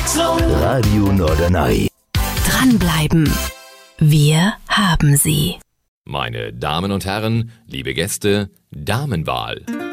Radio Norderney. Dranbleiben. Wir haben sie. Meine Damen und Herren, liebe Gäste, Damenwahl.